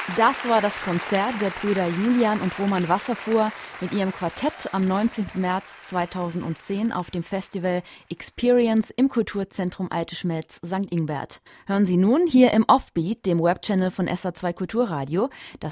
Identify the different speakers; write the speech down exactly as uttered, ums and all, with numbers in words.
Speaker 1: Das war das Konzert der Brüder Julian und Roman Wasserfuhr mit ihrem Quartett am neunzehnten März zweitausendzehn auf dem Festival Experience im Kulturzentrum Alte Schmelz Sankt Ingbert. Hören Sie nun hier im Offbeat, dem Webchannel von S R zwei Kulturradio, das